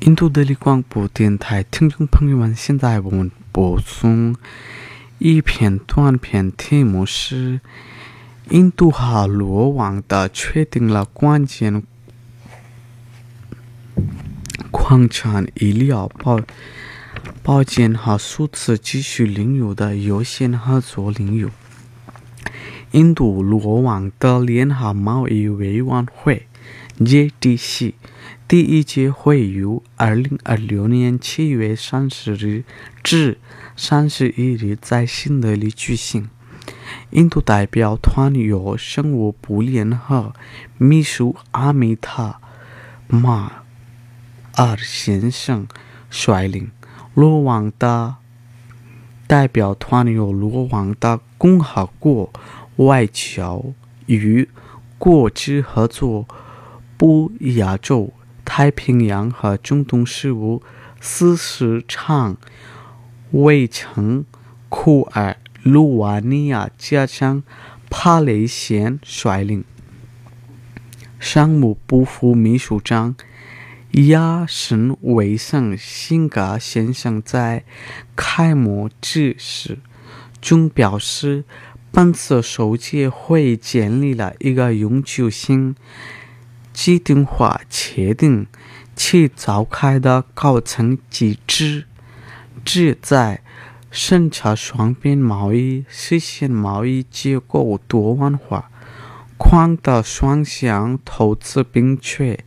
印度德里广播电台听众朋友们，现在我们播送一篇短片，题目是印度和罗旺达确定了关键矿产、医疗保健和数字技术领域的优先合作领域。印度罗旺达联合贸易委员会 JTC 第一届会于2026年7月30日至31日在新德里举行。印度代表团由商务部联合秘书阿米塔马尔先生率领，罗旺达代表团由罗旺达共和国外交与国际合作部亚洲、太平洋和中东事务司司长韦成库尔鲁瓦尼亚加上帕雷贤率领，商务部副秘书长亚什维森辛格先生在开幕致辞中表示，本次首届会议建立了一个永久性既定化确定其召开的高层机制，旨在审查双边贸易，实现贸易结构多元化，扩大双向投资，并且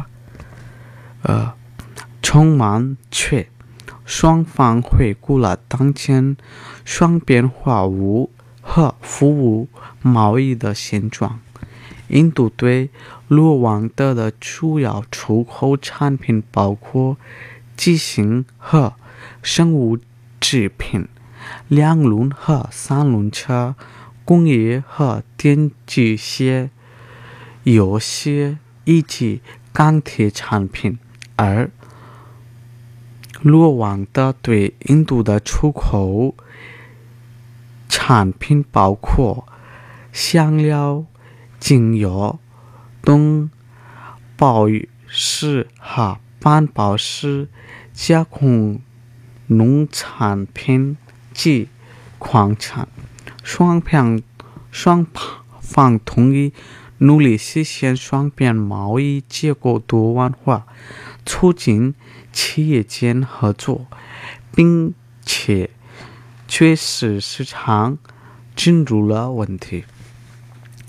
充满确双方回顾了当前双边货物和服务贸易的现状。印度对罗旺达的主要出口产品包括机型和生物制品、两轮和三轮车、工业和电机械、油鞋以及钢铁产品，而罗旺达对印度的出口产品包括香料、精油、保湿和半保湿、加工农产品及矿产。双方同意努力实现双边贸易结构多元化，促进企业间合作，并且确实市场进入了问题。